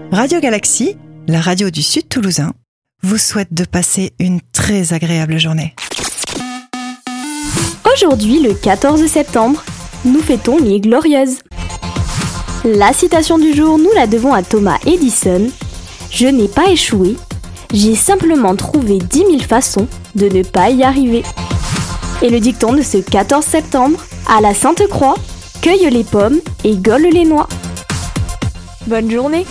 Radio Galaxie, la radio du Sud Toulousain, vous souhaite de passer une très agréable journée. Aujourd'hui, le 14 septembre, nous fêtons les Glorieuses. La citation du jour, nous la devons à Thomas Edison. « Je n'ai pas échoué, j'ai simplement trouvé 10 000 façons de ne pas y arriver. » Et le dicton de ce 14 septembre, à la Sainte Croix, cueille les pommes et gole les noix. Bonne journée!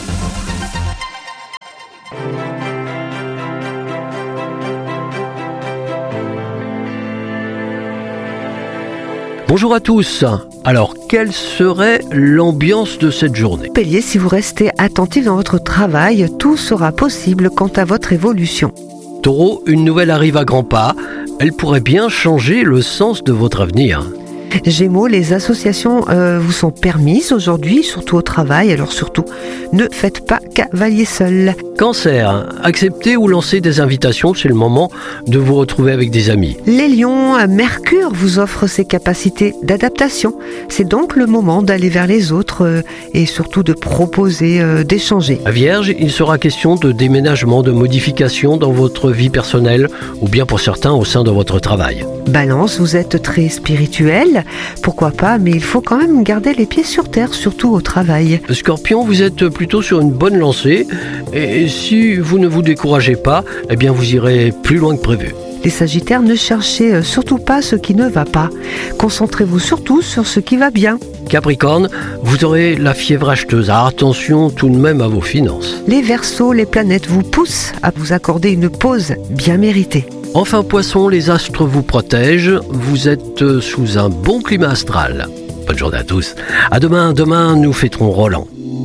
Bonjour à tous. Alors, quelle serait l'ambiance de cette journée ? Bélier, si vous restez attentif dans votre travail, tout sera possible quant à votre évolution. Taureau, une nouvelle arrive à grands pas. Elle pourrait bien changer le sens de votre avenir. Gémeaux, les associations vous sont permises aujourd'hui, surtout au travail, alors surtout, ne faites pas cavalier seul. Cancer, acceptez ou lancez des invitations, c'est le moment de vous retrouver avec des amis. Les lions, Mercure vous offre ses capacités d'adaptation. C'est donc le moment d'aller vers les autres et surtout de proposer, d'échanger. Vierge, il sera question de déménagement, de modification dans votre vie personnelle ou bien pour certains au sein de votre travail. Balance, vous êtes très spirituel, pourquoi pas, mais il faut quand même garder les pieds sur terre, surtout au travail. Scorpion, vous êtes plutôt sur une bonne lancée et si vous ne vous découragez pas, eh bien vous irez plus loin que prévu. Les Sagittaires, ne cherchez surtout pas ce qui ne va pas. Concentrez-vous surtout sur ce qui va bien. Capricorne, vous aurez la fièvre acheteuse. Attention tout de même à vos finances. Les Verseaux, les planètes vous poussent à vous accorder une pause bien méritée. Enfin Poissons, les astres vous protègent. Vous êtes sous un bon climat astral. Bonne journée à tous. À demain, nous fêterons Roland.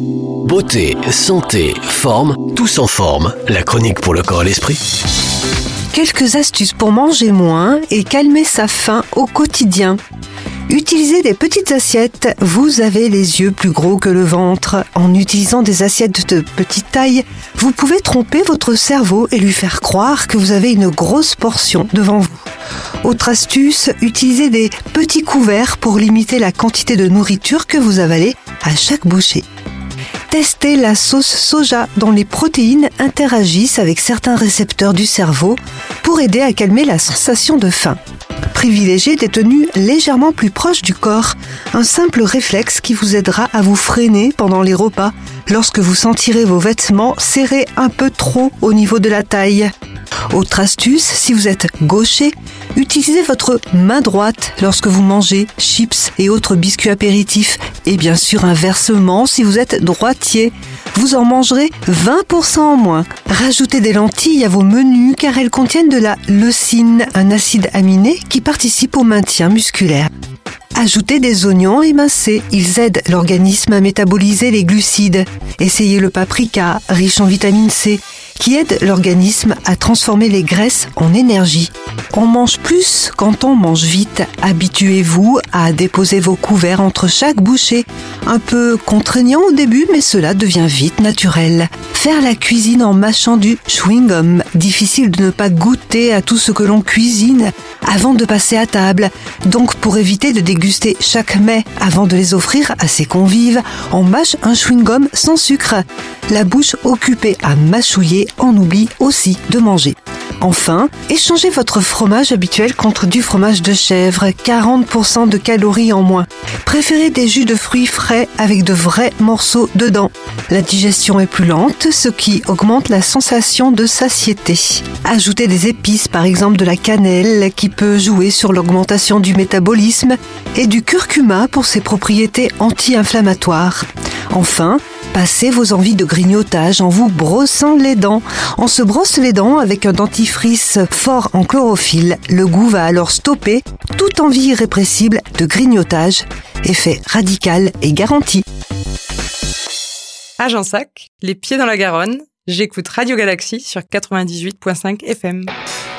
Beauté, santé, forme, tous en forme. La chronique pour le corps et l'esprit. Quelques astuces pour manger moins et calmer sa faim au quotidien. Utilisez des petites assiettes, vous avez les yeux plus gros que le ventre. En utilisant des assiettes de petite taille, vous pouvez tromper votre cerveau et lui faire croire que vous avez une grosse portion devant vous. Autre astuce, utilisez des petits couverts pour limiter la quantité de nourriture que vous avalez à chaque bouchée. Testez la sauce soja dont les protéines interagissent avec certains récepteurs du cerveau pour aider à calmer la sensation de faim. Privilégiez des tenues légèrement plus proches du corps, un simple réflexe qui vous aidera à vous freiner pendant les repas lorsque vous sentirez vos vêtements serrés un peu trop au niveau de la taille. Autre astuce, si vous êtes gaucher, utilisez votre main droite lorsque vous mangez chips et autres biscuits apéritifs. Et bien sûr, inversement, si vous êtes droitier, vous en mangerez 20% en moins. Rajoutez des lentilles à vos menus car elles contiennent de la leucine, un acide aminé qui participe au maintien musculaire. Ajoutez des oignons émincés, ils aident l'organisme à métaboliser les glucides. Essayez le paprika, riche en vitamine C, qui aide l'organisme à transformer les graisses en énergie. On mange plus quand on mange vite. Habituez-vous à déposer vos couverts entre chaque bouchée. Un peu contraignant au début, mais cela devient vite naturel. Faire la cuisine en mâchant du chewing-gum. Difficile de ne pas goûter à tout ce que l'on cuisine avant de passer à table. Donc pour éviter de déguster chaque mets avant de les offrir à ses convives, on mâche un chewing-gum sans sucre. La bouche occupée à mâchouiller, on oublie aussi de manger. Enfin, échangez votre fromage habituel contre du fromage de chèvre, 40% de calories en moins. Préférez des jus de fruits frais avec de vrais morceaux dedans. La digestion est plus lente, ce qui augmente la sensation de satiété. Ajoutez des épices, par exemple de la cannelle, qui peut jouer sur l'augmentation du métabolisme, et du curcuma pour ses propriétés anti-inflammatoires. Enfin, passez vos envies de grignotage en vous brossant les dents. On se brosse les dents avec un dentifrice fort en chlorophylle. Le goût va alors stopper toute envie irrépressible de grignotage. Effet radical et garanti. À Gensac, les pieds dans la Garonne, j'écoute Radio Galaxie sur 98.5 FM.